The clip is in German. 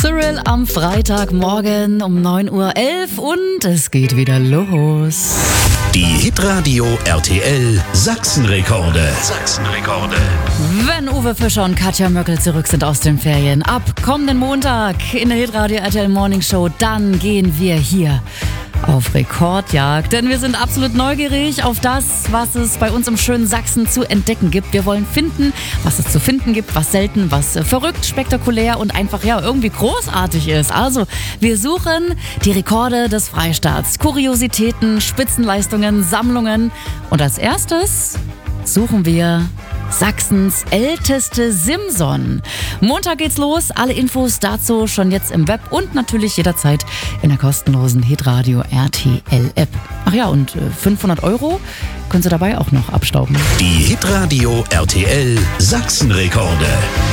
Cyril am Freitagmorgen um 9:11 Uhr und es geht wieder los. Die Hitradio RTL Sachsenrekorde. Wenn Uwe Fischer und Katja Möckel zurück sind aus den Ferien, ab kommenden Montag in der Hitradio RTL Morning Show, dann gehen wir hier auf Rekordjagd, denn wir sind absolut neugierig auf das, was es bei uns im schönen Sachsen zu entdecken gibt. Wir wollen finden, was es zu finden gibt, was selten, was verrückt, spektakulär und einfach irgendwie großartig ist. Also, wir suchen die Rekorde des Freistaats, Kuriositäten, Spitzenleistungen, Sammlungen und als erstes suchen wir Sachsens älteste Simson. Montag geht's los. Alle Infos dazu schon jetzt im Web und natürlich jederzeit in der kostenlosen Hitradio RTL App. Ach ja, und 500 € können Sie dabei auch noch abstauben. Die Hitradio RTL Sachsenrekorde.